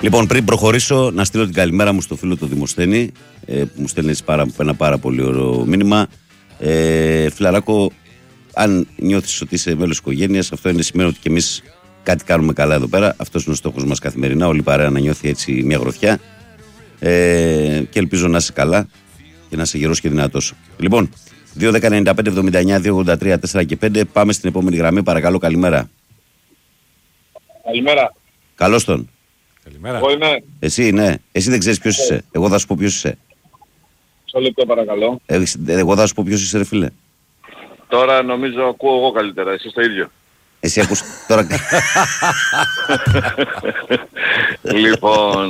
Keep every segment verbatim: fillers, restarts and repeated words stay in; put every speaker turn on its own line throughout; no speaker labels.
Λοιπόν, πριν προχωρήσω, να στείλω την καλημέρα μου στο φίλο του Δημοσθένη, ε, που μου στέλνει πάρα, ένα πάρα πολύ ωραίο μήνυμα. Ε, φιλαράκο, αν νιώθεις ότι είσαι μέλος της οικογένειας, αυτό είναι σημαίνει ότι και εμείς κάτι κάνουμε καλά εδώ πέρα. Αυτός είναι ο στόχος μας καθημερινά. Όλη η παρέα να νιώθει έτσι μια γροθιά. Ε, και ελπίζω να είσαι καλά και να είσαι γερός και δυνατός. Λοιπόν, δύο δέκα ενενήντα πέντε εβδομήντα εννιά δύο ογδόντα τρία τέσσερα και πέντε. Πάμε στην επόμενη γραμμή. Παρακαλώ, καλημέρα.
Καλημέρα.
Καλώς τον.
Καλημέρα.
Εγώ είμαι.
Εσύ, ναι. Εσύ δεν ξέρεις ποιος είσαι. Εγώ θα σου πω ποιος είσαι.
Στο λεπτό παρακαλώ.
Ε, εγώ θα σου πω ποιος είσαι, ρε φίλε.
Τώρα νομίζω ακούω εγώ καλύτερα. Εσύ το ίδιο.
Εσύ ακούς τώρα.
Λοιπόν.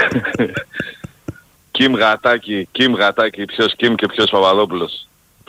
Κιμ Γατάκη, Κιμ Γατάκη, ποιος Κιμ και ποιος Παπαδόπουλος.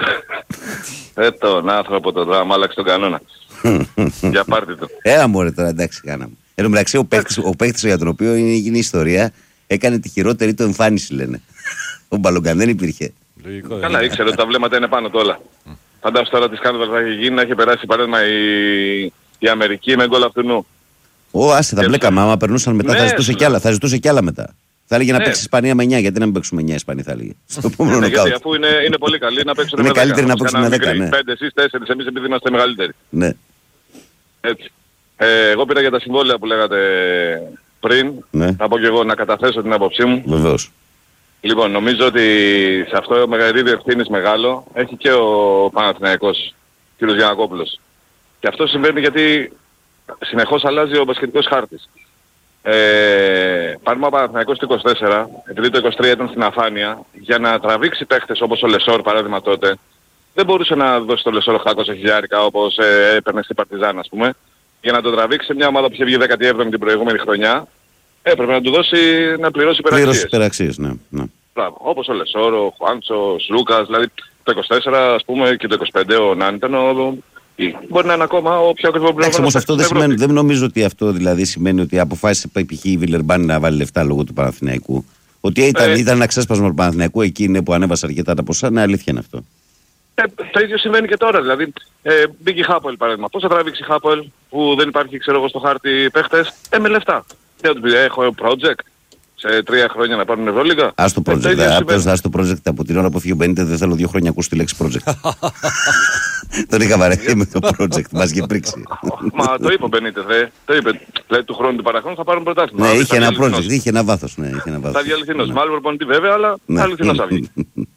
Ε τον άνθρωπο το δράμα, άλλαξε τον κανόνα. Για πάρτι του.
Έλα μωρέ τώρα, εντάξει, κάναμε. Εν τω μεταξύ, ο παίκτης, ο παίκτης για τον οποίο είναι γίνει ιστορία έκανε τη χειρότερη του εμφάνιση, λένε. Ο Μπαλογκάν δεν υπήρχε.
Λογικό,
Καλά,
δεν
ήξερε ότι τα βλέμματα είναι πάνω του όλα. Φαντάσου τώρα τι σκάνδαλο θα έχει γίνει, να έχει περάσει παράδειγμα η, η Αμερική με γκολ αυτού νου.
Ω, άσε, τα μπλέκαμε. Άμα περνούσαν μετά,
Ναι,
θα ζητούσε
σου
κι άλλα. Θα ζητούσε κι άλλα μετά. Θα έλεγε να
Ναι.
παίξει Ισπανία με εννιά, γιατί να μην παίξουμε εννιά Ισπανία, θα έλεγε. Στο επόμενο
Ναι, γιατί
νοκάουτ.
αφού είναι, είναι πολύ καλή να παίξουν
Είναι
με
καλύτερη
δέκα.
να παίξουν με
Κάναμε
δέκα,
μικρή,
ναι.
πέντε εσείς, τέσσερις, εμείς επειδή είμαστε μεγαλύτεροι.
Ναι.
Έτσι. Ε, εγώ πήρα για τα συμβόλαια που λέγατε πριν.
Ναι.
Θα πω και εγώ να καταθέσω την άποψή μου.
Βεβαίως.
Λοιπόν, νομίζω ότι σε αυτό μεγαλύτερη ευθύνης μεγάλο έχει και ο Παναθηναϊκός, κ. Γιαννακόπουλος. Και αυτό συμβαίνει γιατί συνεχώς αλλάζει ο μπασκετικός χάρτης. Ε, πάρουμε ο Παναθηναϊκός το είκοσι τέσσερα, επειδή το είκοσι τρία ήταν στην αφάνεια, για να τραβήξει παίχτες όπως ο Λεσόρ παράδειγμα τότε, δεν μπορούσε να δώσει το Λεσόρ οκτακόσια χιλιάρικα όπως ε, έπαιρνε στην Παρτιζάν ας πούμε, για να το τραβήξει σε μια ομάδα που είχε βγει δέκατη έβδομη την προηγούμενη χρονιά, έπρεπε να του δώσει να πληρώσει υπεραξίες.
Πλήρωσε υπεραξίες, ναι. ναι.
Μπράβο. Όπως ο Λεσόρ, ο Χουάντσο, ο Λούκας, δηλαδή το είκοσι τέσσερα ας πούμε και το είκοσι πέντε ο Νάν ήταν ο... Μπορεί να είναι ακόμα ο πιο ακριβό
Εντάξει, όμως αυτό δεν σημαίνει, δεν νομίζω ότι αυτό δηλαδή σημαίνει ότι αποφάσισε π.χ. η Βιλερμπάν να βάλει λεφτά λόγω του Παναθηναϊκού. Ότι ήταν,
Ε.
ήταν ένα ξέσπασμα του Παναθηναϊκού εκεί είναι που ανέβασε αρκετά τα ποσά, ναι, αλήθεια είναι αυτό.
Ε, το ίδιο συμβαίνει και τώρα, δηλαδή ε, μπήκε η Χάπολ παράδειγμα. Πώς θα τραβήξει η Χάπολ που δεν υπάρχει ξέρω εγώ στο χάρτη παίχτες, ε, με λεφτά. Τι θα του πει, έχω project σε τρία χρόνια να πάρουν Ευρωλίγα.
Ας το
Ε,
project,
ίδιο
α,
συμβαίνει.
πες, ας το project από την ώρα που φύγει ο Μπενίτες, δεν θέλω δύο χρόνια ακούσει τη λέξη project. Τον είχα βαρεθεί με το project, μας είχε πρίξει.
Μα το είπε ο Μπενίτες, ρε. Το είπε. Δηλαδή του χρόνου του παραχρόνου θα πάρουν πρωτάθλημα.
Ναι,
Θα
είχε ένα
διαλυθινός.
project, είχε ένα βάθος, ναι, είχε ένα
Θα
βάθος.
διαλυθινός.
Ναι.
Μάλλον προπονητή βέβαια, αλλά
Ναι.
αληθινός θα βγει.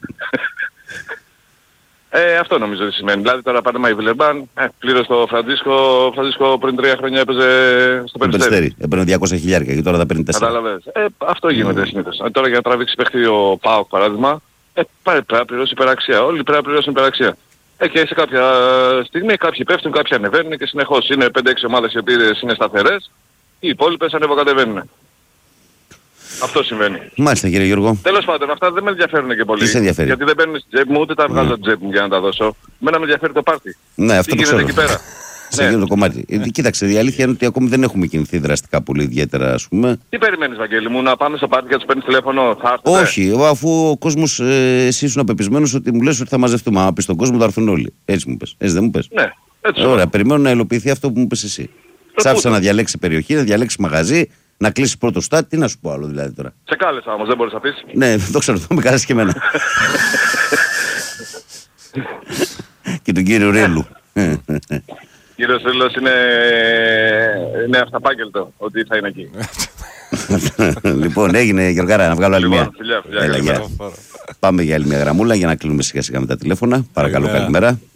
Ε, αυτό νομίζω ότι σημαίνει. Δηλαδή τώρα παράδειγμα η Βιλερμπάν ε, πλήρωσε το Φραντζίσκο, ο Φραντζίσκο πριν τρία χρόνια έπαιζε στο
Το
Περιστέρι.
Περιστέρι, έπαιρνε διακόσια χιλιάρικα και τώρα θα παίρνει τέσσερα.
Κατάλαβες. Ε, αυτό γίνεται συνήθως. Ε, τώρα για να τραβήξει παίχτη ο ΠΑΟΚ παράδειγμα, ε, πάει, πρέπει να πληρώσει υπεραξία. Όλοι πρέπει να πληρώσουν υπεραξία. Ε, και σε κάποια στιγμή κάποιοι πέφτουν, κάποιοι ανεβαίνουν και συνεχώς είναι πέντε έξι ομάδες οι οποίες είναι σταθερές, οι υπόλοιπες ανεβοκατεβαίνουν. Αυτό συμβαίνει.
Μάλιστα κύριε Γιώργο.
Τέλος πάντων, αυτά δεν με ενδιαφέρουν και πολύ.
Τι σε ενδιαφέρει?
Γιατί δεν μπαίνουν στην τσέπη μου, ούτε τα βγάζω στην τσέπη μου για να τα δώσω. Μένα με ενδιαφέρει το πάρτι.
Ναι, αυτό
Τι
το
γίνεται
ξέρω.
εκεί πέρα.
Σε
Ναι.
εκείνο το κομμάτι. Ε, κοίταξε, η αλήθεια είναι ότι ακόμη δεν έχουμε κινηθεί δραστικά πολύ ιδιαίτερα, ας πούμε.
Τι περιμένεις, Βαγγέλη μου, να πάμε στο πάρτι και να τους παίρνεις τηλέφωνο, θα έρθετε?
Όχι, εγώ αφού ο κόσμος, ε, εσύ ήσουν απεπισμένος ότι μου λες ότι θα μαζευτούμε. Αν πεις στον κόσμο θα έρθουν όλοι. Έτσι μου πες. Έτσι δεν μου πες.
Ναι, έτσι.
Ε, ωραία, περιμένω να υλοποιηθεί αυτό που μου πες εσύ. Σ' άφησα να διαλέξει περιοχή, να διαλέξει μαγαζί, να κλείσει πρώτο στάτη. Τι να σου πω άλλο δηλαδή τώρα.
Σε κάλεσα όμως, δεν μπορείς να πεις.
Ναι, το ξέρω, το με κάλεσε και εμένα. Και τον κύριο Ρέλου.
Κύριος Ρήλος είναι, είναι αυταπάγγελτο ότι θα είναι εκεί.
Λοιπόν, έγινε Γιωργάρα, να βγάλω άλλη
Λοιπόν,
μία.
φιλιά, φιλιά,
Έλα,
καλημέρα.
γεια. Πάμε για άλλη μια γραμμούλα για να κλείνουμε σιγά σιγά με τα τηλέφωνα. Παρακαλώ,
Καλημέρα.
καλημέρα.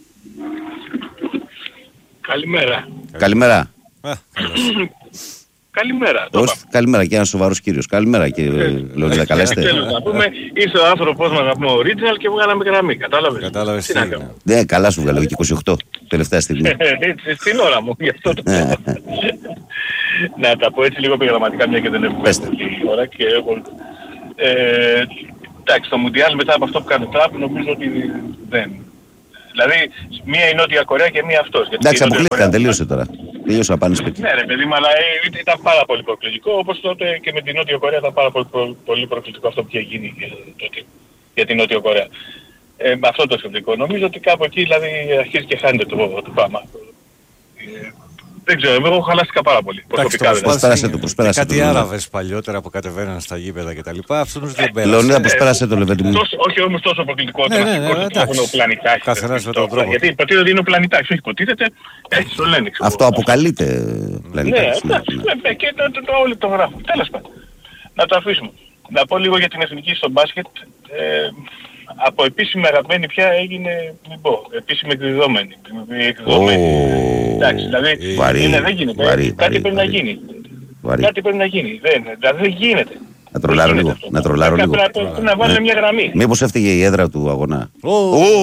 Καλημέρα.
Καλημέρα.
Α, καλώς.
Καλημέρα. Το
Ως, καλημέρα και ένα σοβαρό κύριο. Καλημέρα κύριε Λεωνίδα, καλέ είστε.
Θέλω να πούμε, είσαι ο άνθρωπος μας να πούμε original και βγάλαμε γραμμή. Κατάλαβες.
Κατάλαβες
Τι
τι
να
είναι.
κάνω.
Ναι, καλά σου βγάλω και είκοσι οκτώ τελευταία στιγμή.
Έτσι, στην ώρα μου, γι' αυτό το
Ναι.
πω. Να τα πω έτσι λίγο επιγραμματικά, μια και δεν έχουμε
Πέστε.
πολύ ώρα και έχω... Ε, εντάξει, το Μουντιάλ μετά από αυτό που κάνει ο Τραμπ νομίζω ότι δεν... Δηλαδή, μία η Νότια Κορέα και μία αυτός. Γιατί
Εντάξει,
η Νότια
αποκλείστηκαν,
Κορέα-
τελείωσε τώρα. Τελείωσε να πάνε σπίτι.
Ναι ρε παιδί μου, αλλά ε, ήταν πάρα πολύ προκλητικό, όπως τότε και με την Νότια Κορέα ήταν πάρα πολύ, προ- πολύ προκλητικό αυτό που είχε γίνει και τότε για την Νότια Κορέα. Ε, με αυτό το σκεπτικό. Νομίζω ότι κάπου εκεί δηλαδή αρχίζει και χάνεται το, το πράγμα. Ε, δεν ξέρω, εγώ χαλάστηκα πάρα πολύ. Προσωπικά δηλαδή.
Προσπέρασε το, προσπέρασε
κάτι
το.
Άραβες παλιότερα που κατεβαίναν στα γήπεδα κτλ. Αυτούς δεν πέρασε.
Λεωνίδα, προσπέρασε το, Λεβέντη μου.
Όχι όμως τόσο προκλητικό
Ναι, ναι, ναι, εντάξει.
ο πλανητάρχης.
Καθένας με τον τρόπο.
Γιατί υποτίθεται ότι είναι ο πλανητάρχης, όχι υποτίθεται, έτσι το λένε.
Αυτό αποκαλείται
Ναι,
πλανητάρχης.
εντάξει, ναι, και το- το- το- όλοι το γράφουν. Τέλος πάντων. Να το αφήσουμε. Να πω λίγο για την εθνική στο μπάσκετ. Ε, από επίσημη αγαπημένη πια έγινε, μην πω, επίσημη εκδιδόμενη. εκδιδόμενη.
Ω,
Εντάξει, δηλαδή
βαρύ,
είναι, δεν γίνεται.
βαρύ,
Κάτι
βαρύ,
πρέπει
βαρύ.
να γίνει.
Βαρύ.
Κάτι πρέπει να γίνει. Δεν, δηλαδή δεν γίνεται.
Να τρολάρω
Δεν
λίγο.
γίνεται αυτό.
Να τρολάρω
Πρέπει
λίγο.
να- Πρέπει να βάλουμε μια γραμμή.
Μήπως έφταιγε η έδρα του αγώνα.
Ω,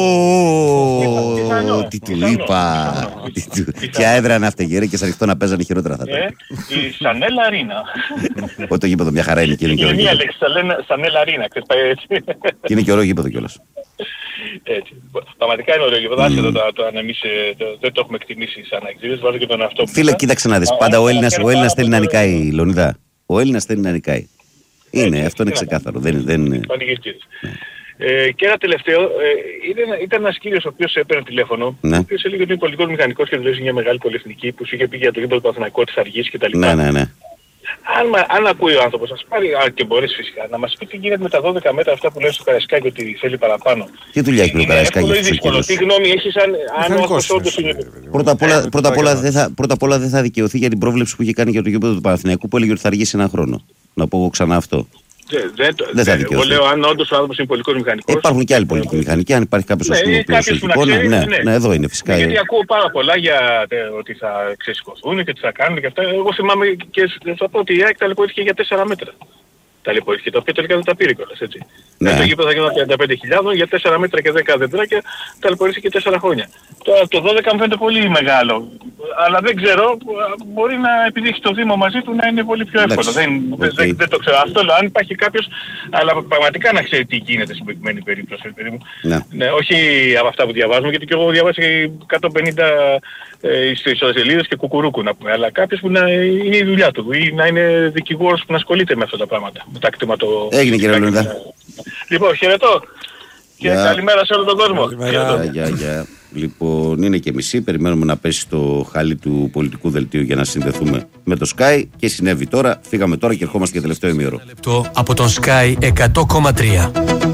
Ω,
Πιθανό,
τι του
πιθανό,
είπα.
πιθανό.
Τι του- Ποια έδρα να έφταιγε, ρε, και σε ανοιχτό να παίζανε χειρότερα θα
Ε,
ήταν.
η Σανέλα Αρίνα.
Ότι το γήπεδο μια χαρά είναι και είναι και
Είναι
ωραίο
μία
γήπεδο.
λέξη, Σανέλα- Σανέλα Αρίνα. ξέρεις, πάει έτσι.
Και είναι και ωραίο γήπεδο κιόλας.
Έτσι. Πραγματικά είναι ωραίο γήπεδο. Άσε το, το, το, αν εμείς ε, το, δεν το έχουμε εκτιμήσει σαν αξίδες. Βάζω και τον εαυτό μου.
Φίλε, κοίταξε να δεις.
Α,
Πάντα ο
α,
Έλληνας,
α,
ο Έλληνας
α,
θέλει να
α,
νικάει, Λεωνίδα. Ο Έλληνας θέλει να νικάει. Είναι,
Έτσι,
αυτό είναι
τι να
ξεκάθαρο. Δεν, δεν είναι.
Πανηγυρτήρες. Ε, και ένα τελευταίο, ε, ήταν, ήταν ένας κύριος ο οποίος έπαιρνε τηλέφωνο,
Ναι.
ο οποίος έλεγε ότι είναι πολιτικός μηχανικός και δουλεύει σε μια μεγάλη πολυεθνική που σου είχε πει για το γήπεδο του Παναθηναϊκού της Αργής κτλ.
Ναι, ναι, ναι.
Αν, μα- αν ακούει ο άνθρωπος, ας πάρει, α, και μπορείς φυσικά, να μας πει τι γίνεται με τα δώδεκα μέτρα αυτά που λένε στο Καραϊσκάκι ότι θέλει παραπάνω.
Τι δουλειά έχει ο
Είναι
Καραϊσκάκης
εύκολο ή
αυτός ο
δύσκολο.
κύριος?
Τι γνώμη έχεις αν, αν ο
μηχανικός
άνθρωπος όντως
είναι,
είναι...
ρε παιδί μου.
Πρώτα απ' όλα,
Ε,
πρώτα απ' όλα
επάγγελμα.
δεν θα, πρώτα απ' όλα δεν θα δικαιωθεί για την πρόβλεψη που είχε κάνει για το γήπεδο του Παναθηναϊκού που έλεγε ότι θα αργήσει ένα χρόνο. Να πω εγώ ξανά αυτό.
Δεν, δεν, το-
Δεν θα
δεν-
δικαιωθεί.
εγώ λέω αν όντως ο άνθρωπος είναι πολιτικός μηχανικός.
Ε, Υπάρχουν και άλλοι πολιτικοί μηχανικοί. Αν υπάρχει κάποιος
Ναι,
ας πούμε, ο
ή
οποίος
κάποιος
έχει
που να
εικόνα.
ξέρει,
Ναι,
ναι.
ναι, εδώ είναι φυσικά.
Ναι, γιατί
ε.
ακούω πάρα πολλά για τε, ότι θα ξεσηκωθούν και τι θα κάνουν και αυτά. Εγώ θυμάμαι και σ- θα πω ότι η ΑΕΚ ταλαιπωρήθηκε για τέσσερα μέτρα. Ταλαιπωρήθηκε, το οποίο τελικά δεν τα πήρε κιόλας, έτσι.
Ναι.
Ναι. Το γήπεδο θα γινόταν τριάντα πέντε χιλιάδες για τέσσερα μέτρα και δέκα δεντράκια ταλαιπωρήθηκε τέσσερα χρόνια. Τώρα το δώδεκα μου φαίνεται πολύ μεγάλο. Αλλά δεν ξέρω, μπορεί να επειδή έχει το Δήμο μαζί του να είναι πολύ πιο εύκολο.
Εντάξει,
Δεν,
οκ.
δεν, δεν το ξέρω. Αυτό λέω, αν υπάρχει κάποιος, αλλά πραγματικά να ξέρει τι γίνεται στην προκειμένη περίπτωση. παιδί μου.
Ναι.
Ναι, όχι από αυτά που διαβάζουμε, γιατί και εγώ διαβάζω εκατόν πενήντα ε, ιστοσελίδες και κουκουρούκου να πούμε, αλλά κάποιος που να είναι η δουλειά του ή να είναι δικηγόρος που να ασχολείται με αυτά τα πράγματα. Με τα κτηματο...
Έγινε, κύριε Λεωνίδα.
Λοιπόν, χαιρετώ. Και
Γεια.
καλημέρα σε όλο τον κόσμο.
Καλημέρα.
Χαιρετώ.
Γεια, γεια, γεια. Λοιπόν, είναι και μισή. Περιμένουμε να πέσει το χαλί του πολιτικού δελτίου για να συνδεθούμε με το Sky. Και συνέβη τώρα. Φύγαμε τώρα και ερχόμαστε για τελευταίο ημίωρο.
Λεπτό από τον Sky εκατό κόμμα τρία.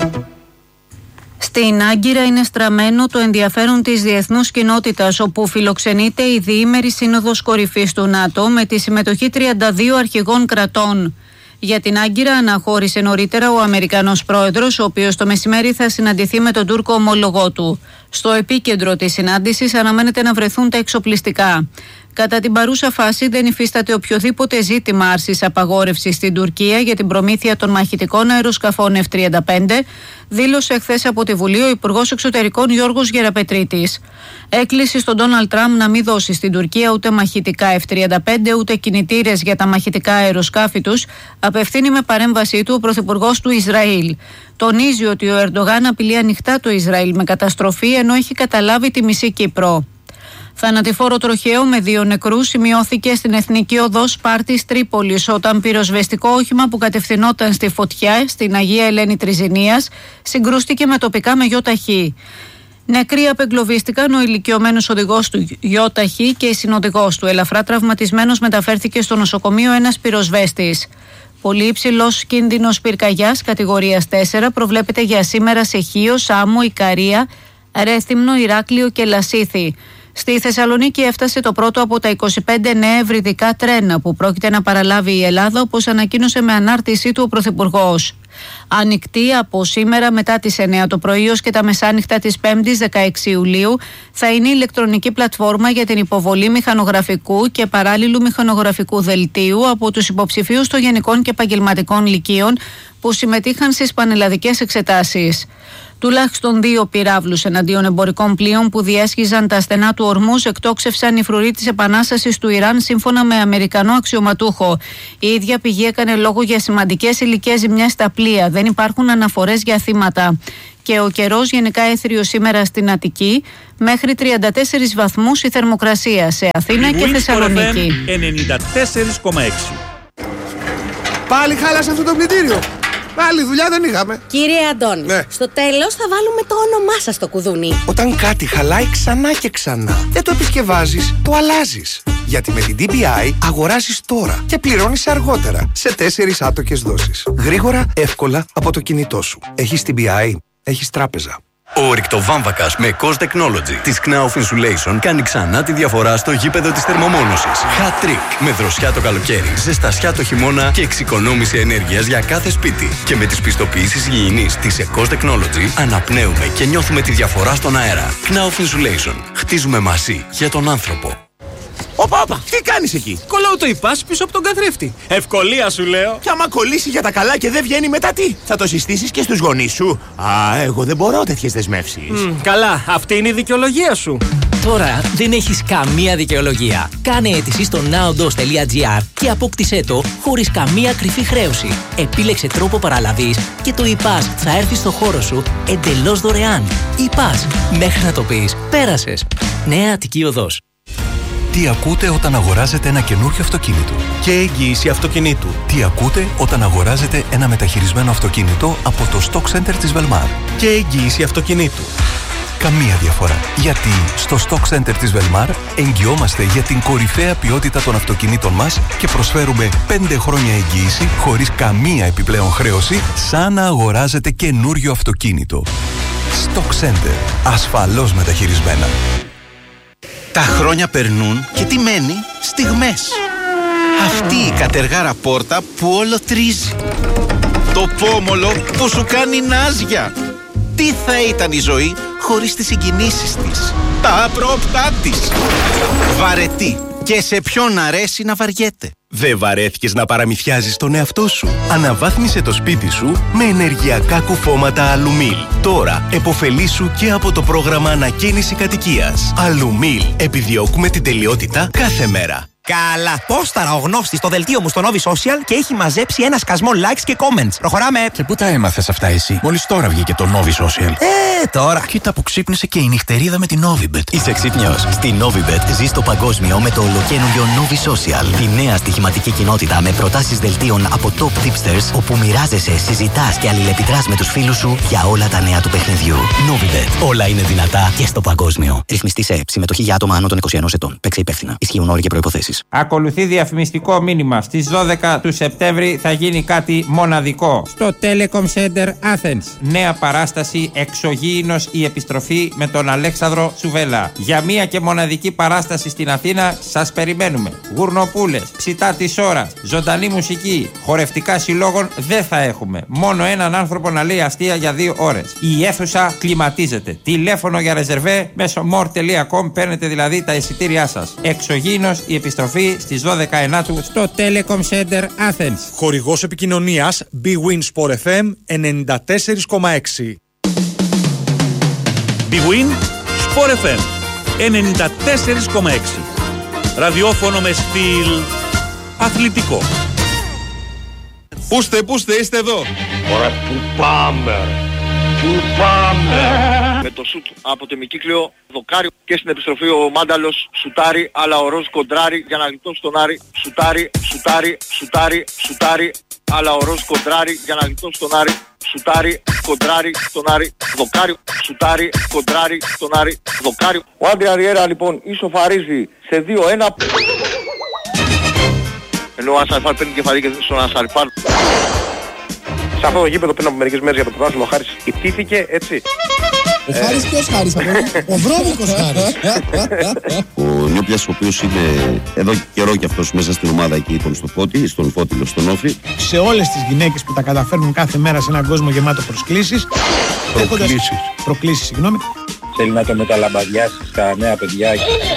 Στην Άγκυρα είναι στραμμένο το ενδιαφέρον της διεθνούς κοινότητας, όπου φιλοξενείται η διήμερη Σύνοδος Κορυφής του ΝΑΤΟ με τη συμμετοχή τριάντα δύο αρχηγών κρατών. Για την Άγκυρα αναχώρησε νωρίτερα ο Αμερικανός πρόεδρος, ο οποίος το μεσημέρι θα συναντηθεί με τον Τούρκο ομόλογό του. Στο επίκεντρο της συνάντησης αναμένεται να βρεθούν τα εξοπλιστικά. Κατά την παρούσα φάση δεν υφίσταται οποιοδήποτε ζήτημα άρσης απαγόρευσης στην Τουρκία για την προμήθεια των μαχητικών αεροσκαφών εφ τριάντα πέντε, δήλωσε χθες από τη Βουλή ο Υπουργός Εξωτερικών Γιώργος Γεραπετρίτης. Έκκληση στον Ντόναλντ Τραμπ να μην δώσει στην Τουρκία ούτε μαχητικά εφ τριάντα πέντε ούτε κινητήρες για τα μαχητικά αεροσκάφη τους, απευθύνει με παρέμβασή του ο Πρωθυπουργός του Ισραήλ. Τονίζει ότι ο Ερντογάν απειλεί ανοιχτά το Ισραήλ με καταστροφή, ενώ έχει καταλάβει τη μισή Κύπρο. Θανατηφόρο τροχαίο με δύο νεκρούς σημειώθηκε στην Εθνική Οδό Σπάρτης Τρίπολης, όταν πυροσβεστικό όχημα που κατευθυνόταν στη φωτιά στην Αγία Ελένη Τριζηνίας συγκρούστηκε με τοπικά με γιοταχή. Νεκροί απεγκλωβίστηκαν ο ηλικιωμένος οδηγός του γιοταχή και η συνοδηγός του. Ελαφρά τραυματισμένος μεταφέρθηκε στο νοσοκομείο ένας πυροσβέστης. Πολύ υψηλός κίνδυνος πυρκαγιάς κατηγορίας τέσσερα προβλέπεται για σήμερα σε Χίο, Σάμο, Ικαρία, Ρέθυμνο, Ηράκλειο και Λασίθι. Στη Θεσσαλονίκη έφτασε το πρώτο από τα είκοσι πέντε νέα ευρυδικά τρένα που πρόκειται να παραλάβει η Ελλάδα, όπως ανακοίνωσε με ανάρτησή του ο Πρωθυπουργός. Ανοιχτή από σήμερα μετά τις εννιά το πρωί ως και τα μεσάνυχτα της πέμπτης δεκαέξι Ιουλίου θα είναι η ηλεκτρονική πλατφόρμα για την υποβολή μηχανογραφικού και παράλληλου μηχανογραφικού δελτίου από τους υποψηφίους των γενικών και επαγγελματικών λυκείων που συμμετείχαν στις πανελλαδικές εξετάσεις. Τουλάχιστον δύο πυράβλους εναντίον εμπορικών πλοίων που διέσχιζαν τα στενά του Ορμούζ εκτόξευσαν η φρουροί της Επανάστασης του Ιράν, σύμφωνα με Αμερικανό αξιωματούχο. Η ίδια πηγή έκανε λόγο για σημαντικές υλικές ζημιές στα πλοία. Δεν υπάρχουν αναφορές για θύματα. Και ο καιρός γενικά έθριος σήμερα στην Αττική, μέχρι τριάντα τέσσερις βαθμούς η θερμοκρασία σε Αθήνα και Θεσσαλονίκη.
ενενήντα τέσσερα κόμμα έξι.
Πάλι χάλασε αυτό το πλυντήριο. Άλλη δουλειά δεν είχαμε.
Κύριε Αντώνη,
Ναι.
στο τέλος θα βάλουμε το όνομά σας στο κουδούνι.
Όταν κάτι χαλάει ξανά και ξανά, δεν το επισκευάζεις, το αλλάζεις.
Γιατί με την ντι μπι άι αγοράζεις τώρα και πληρώνεις αργότερα σε τέσσερις άτοκες δόσεις. Γρήγορα, εύκολα από το κινητό σου. Έχεις ντι μπι άι, έχεις τράπεζα.
Ο ορυκτοβάμβακας με Cos Technology της Knauf Insulation κάνει ξανά τη διαφορά στο γήπεδο της θερμομόνωσης. Hat trick με δροσιά το καλοκαίρι, ζεστασιά το χειμώνα και εξοικονόμηση ενέργειας για κάθε σπίτι. Και με τις πιστοποιήσεις υγιεινής της Cos Technology αναπνέουμε και νιώθουμε τη διαφορά στον αέρα. Knauf Insulation. Χτίζουμε μαζί για τον άνθρωπο.
Όπα, όπα, τι κάνεις εκεί?
Κολλάω το ιπάς πίσω από τον καθρέφτη. Ευκολία σου λέω.
Και άμα κολλήσει για τα καλά και δεν βγαίνει μετά τι? Θα το συστήσεις και στους γονείς σου? Α, εγώ δεν μπορώ τέτοιες δεσμεύσεις.
Mm, καλά, αυτή είναι η δικαιολογία σου.
Τώρα δεν έχεις καμία δικαιολογία. Κάνε αίτηση στο naodos τελεία gr και απόκτησέ το χωρίς καμία κρυφή χρέωση. Επίλεξε τρόπο παραλαβής και το ιπάς θα έρθει στο χώρο σου εντελώς δωρεάν. ιπάς, μέχρι να το πεις, πέρασες. Νέα Αττική Οδός.
Τι ακούτε όταν αγοράζετε ένα καινούριο αυτοκίνητο?
Και εγγύηση αυτοκινήτου.
Τι ακούτε όταν αγοράζετε ένα μεταχειρισμένο αυτοκίνητο από το Stock Center της Velmar?
Και εγγύηση αυτοκινήτου.
Καμία διαφορά. Γιατί στο Stock Center της Velmar εγγυόμαστε για την κορυφαία ποιότητα των αυτοκινήτων μας και προσφέρουμε πέντε χρόνια εγγύηση χωρίς καμία επιπλέον χρέωση, σαν να αγοράζετε καινούριο αυτοκίνητο. Stock Center. Ασφαλώς μεταχειρισμένα.
Τα χρόνια περνούν και τι μένει? Στιγμές. Αυτή η κατεργάρα πόρτα που όλο τρίζει. Το πόμολο που σου κάνει νάζια. Τι θα ήταν η ζωή χωρίς τις συγκινήσεις της, τα απρόπτά της. Βαρετή. Και σε ποιον αρέσει να βαριέται?
Δεν βαρέθηκες να παραμυθιάζεις τον εαυτό σου? Αναβάθμισε το σπίτι σου με ενεργειακά κουφώματα Αλουμίλ. Τώρα επωφελήσου και από το πρόγραμμα ανακαίνιση κατοικίας. Αλουμίλ. Επιδιώκουμε την τελειότητα κάθε μέρα.
Καλά. Πόσταρα ο γνώστης στο δελτίο μου στο Novi Social και έχει μαζέψει ένα σκασμό likes και comments. Προχωράμε.
Και πού τα έμαθες αυτά εσύ? Μόλις τώρα βγήκε το Novi Social.
Ε, τώρα.
Κοίτα που ξύπνησε και η νυχτερίδα με την Novibet.
Είσαι ξύπνιος? Στη Novibet ζεις το παγκόσμιο με το ολοκαίνουργιο Novi Social. Τη νέα στοιχηματική κοινότητα με προτάσεις δελτίων από top tipsters, όπου μοιράζεσαι, συζητάς και αλληλεπιδράς με τους φίλους σου για όλα τα νέα του παιχνιδιού. Novibet. Όλα είναι δυνατά και στο παγκόσμιο. Ρυθμιστή σε συμμετοχή για άτομα άνω των είκοσι ενός ετών. Παίξε υπεύθυνα. Ισχύουν όροι και προϋποθέσεις.
Ακολουθεί διαφημιστικό μήνυμα. Στις δώδεκα του Σεπτέμβρη θα γίνει κάτι μοναδικό στο Telecom Center Athens. Νέα παράσταση Εξωγήινος η επιστροφή με τον Αλέξανδρο Σουβέλα. Για μία και μοναδική παράσταση στην Αθήνα σας περιμένουμε. Γουρνοπούλες, ψητά της ώρας, ζωντανή μουσική, χορευτικά συλλόγων δεν θα έχουμε. Μόνο έναν άνθρωπο να λέει αστεία για δύο ώρες. Η αίθουσα κλιματίζεται. Τηλέφωνο για ρεζερβέ μέσω more τελεία com, παίρνετε δηλαδή τα εισιτήριά σας. Εξωγήινος η επιστροφή στις δώδεκα ενάτου στο Telecom Center Athens.
Χορηγός επικοινωνίας BWIN Sport εφ εμ ενενήντα τέσσερα κόμμα έξι.
BWIN Sport εφ εμ ενενήντα τέσσερα κόμμα έξι. Ραδιόφωνο με στυλ αθλητικό.
Πούστε, πούστε, είστε εδώ.
Ωραία, πού πάμε. Πού πάμε. Με το σουτ από το ημικύκλιο δοκάρι και στην επιστροφή ο Μάνταλος σουτάρει, αλλά ο Ροζ κοντράρει για να γλιτώσει τον Άρη. Σουτάρει, σουτάρει, σουτάρει, σουτάρει, αλλά ο Ροζ κοντράρει για να γλιτώσει τον Άρη. Σουτάρει, κοντράρει στον Άρη, δοκάρι, σουτάρει, κοντράρει στον Άρη, δοκάρι. Ο Άντρε Αριέρα λοιπόν ισοφαρίζει σε δύο ένα. Ενώ ο Ασαριφάρ παίρνει κεφαλή και στον Ασαριφάρ. Σε αυτό το γήπεδο πριν από μερικές μέρες για το πρωτάθλημα ο Χάρης ιτήθηκε, έτσι.
Ο Χάρης ποιος Χάρης, ο βρώμικος Χάρης.
Ο Νιόπλιας, ο οποίος είναι εδώ και καιρό και αυτός μέσα στην ομάδα εκεί τον στο Φώτη, στον Φώτιλο, στον Όφη.
Σε όλες τις γυναίκες που τα καταφέρνουν κάθε μέρα σε έναν κόσμο γεμάτο προσκλήσεις.
Προκλήσεις.
Προκλήσεις, συγγνώμη.
Θέλει να το μεταλαμπαδιάσει στα νέα παιδιά.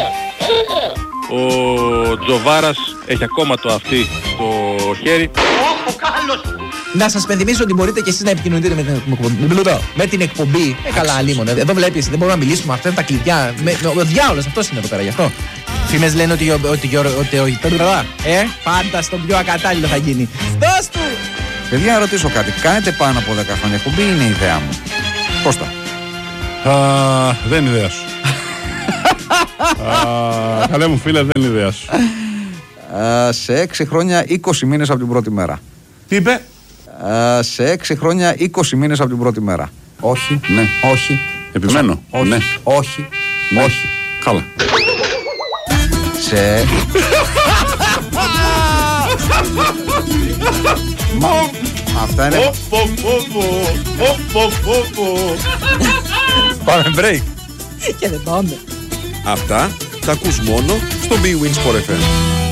Ο Τζοβάρας έχει ακόμα το αυτί στο χέρι.
Να σας πενθυμίσω ότι μπορείτε και εσείς να επικοινωνείτε με την εκπομπή. Με την εκπομπή. Ε, καλά, αλίμονε. Εδώ βλέπεις, δεν μπορούμε να μιλήσουμε. Αυτά είναι τα κλειδιά. Ο διάολος, αυτός είναι εδώ πέρα γι' αυτό. Φήμες λένε ότι ο Ε, πάντα στον πιο ακατάλληλο θα γίνει. Δώσ' του!
Παιδιά, να ρωτήσω κάτι. Κάνετε πάνω από δέκα χρόνια εκπομπή ή είναι η ιδέα μου? Κώστα.
Δεν είναι ιδέα σου. Καλέ μου φίλε, δεν είναι ιδέα σου.
Σε έξι χρόνια είκοσι μήνες από την πρώτη μέρα.
Τι είπε?
Σε έξι χρόνια είκοσι μήνες από την πρώτη μέρα.
Όχι.
Ναι.
Όχι.
Επιμένω.
Όχι.
Ναι.
Όχι.
Ναι.
Όχι.
Καλά.
Κοίταξε. Αυτά είναι.
Πάμε break.
Και δεν πάμε.
Αυτά τα ακούς μόνο στο Big Win Sport εφ εμ.